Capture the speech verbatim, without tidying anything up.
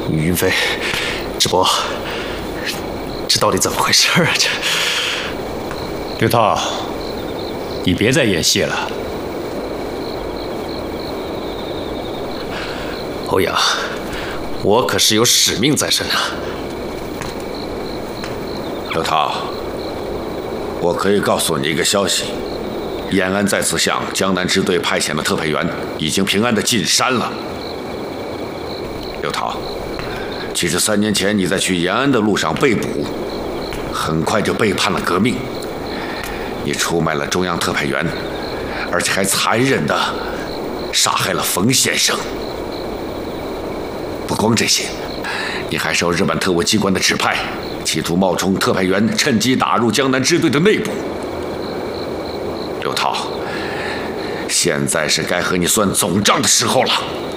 云飞，智伯，这到底怎么回事啊？这刘涛，你别再演戏了。 欧阳，我可是有使命在身啊！ 刘涛，我可以告诉你一个消息：延安再次向江南支队派遣的特派员已经平安地进山了。刘涛，其实三年前你在去延安的路上被捕，很快就背叛了革命。你出卖了中央特派员，而且还残忍地杀害了冯先生。不光这些，你还受日本特务机关的指派，企图冒充特派员，趁机打入江南支队的内部。刘涛，现在是该和你算总账的时候了。